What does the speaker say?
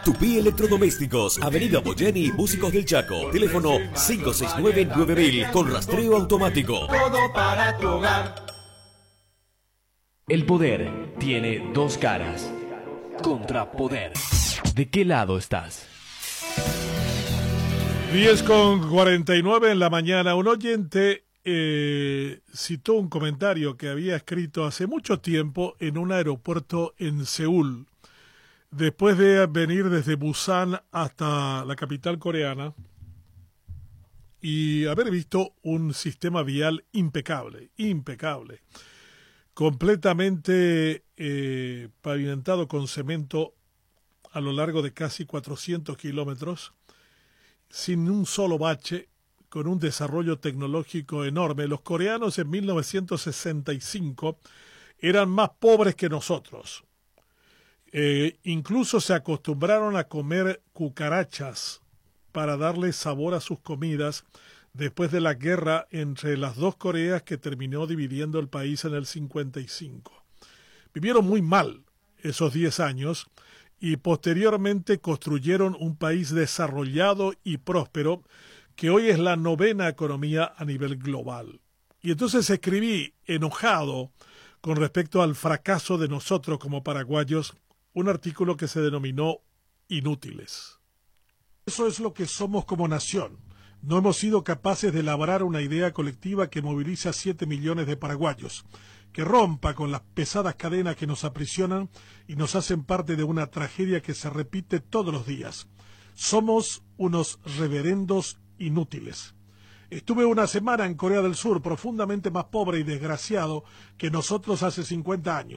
Tupí Electrodomésticos, Avenida Boyeni, Músicos del Chaco. Teléfono 569-9000 con rastreo automático. Todo para tu hogar. El poder tiene dos caras. Contrapoder. ¿De qué lado estás? 10:49 en la mañana. Un oyente citó un comentario que había escrito hace mucho tiempo en un aeropuerto en Seúl. Después de venir desde Busan hasta la capital coreana y haber visto un sistema vial impecable, completamente pavimentado con cemento a lo largo de casi 400 kilómetros, sin un solo bache, con un desarrollo tecnológico enorme. Los coreanos en 1965 eran más pobres que nosotros. Incluso se acostumbraron a comer cucarachas para darle sabor a sus comidas después de la guerra entre las dos Coreas que terminó dividiendo el país en el 55. Vivieron muy mal esos 10 años y posteriormente construyeron un país desarrollado y próspero que hoy es la 9ª economía a nivel global. Y entonces escribí, enojado con respecto al fracaso de nosotros como paraguayos, un artículo que se denominó Inútiles. Eso es lo que somos como nación. No hemos sido capaces de elaborar una idea colectiva que movilice a 7 millones de paraguayos, que rompa con las pesadas cadenas que nos aprisionan y nos hacen parte de una tragedia que se repite todos los días. Somos unos reverendos inútiles. Estuve una semana en Corea del Sur, profundamente más pobre y desgraciado que nosotros hace 50 años.